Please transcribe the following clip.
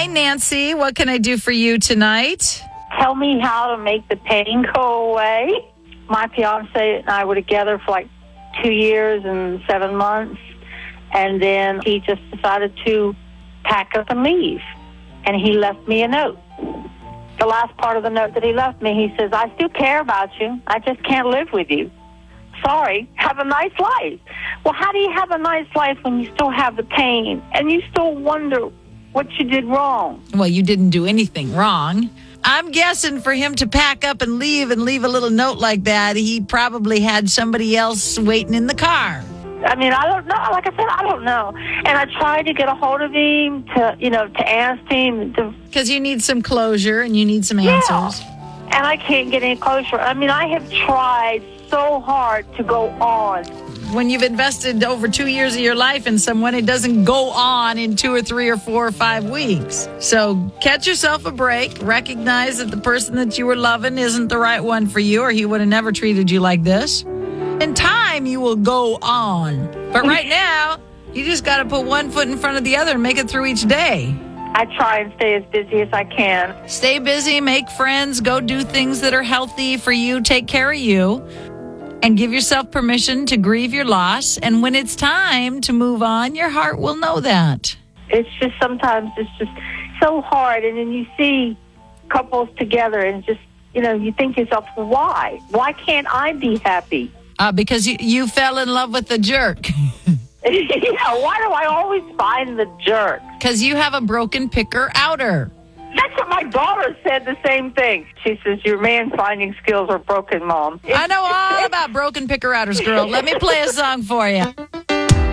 Nancy. What can I do for you tonight? Tell me how to make the pain go away. My fiance and I were together for like 2 years and 7 months, and then he just decided to pack up and leave, and he left me a note. The last part of the note that he left me, he says, I still care about you. I just can't live with you. Sorry, have a nice life. Well, how do you have a nice life when you still have the pain and you still wonder what you did wrong? Well, you didn't do anything wrong. I'm guessing for him to pack up and leave a little note like that, he probably had somebody else waiting in the car. I mean, I don't know. Like I said, I don't know. And I tried to get a hold of him to ask him. Because you need some closure and you need some answers. Yeah. And I can't get any closure. I mean, I have tried so hard to go on. When you've invested over 2 years of your life in someone, it doesn't go on in 2 or 3 or 4 or 5 weeks. So catch yourself a break. Recognize that the person that you were loving isn't the right one for you, or he would have never treated you like this. In time, you will go on. But right now, you just got to put one foot in front of the other and make it through each day. I try and stay as busy as I can. Stay busy, make friends, go do things that are healthy for you, take care of you. And give yourself permission to grieve your loss. And when it's time to move on, your heart will know that. It's just sometimes it's just so hard. And then you see couples together and just, you think to yourself, why? Why can't I be happy? Because you fell in love with the jerk. Yeah, why do I always find the jerk? Because you have a broken picker-outer. That's what my daughter said, the same thing. She says, your man-finding skills are broken, Mom. I know all about broken picker-outers, girl. Let me play a song for you.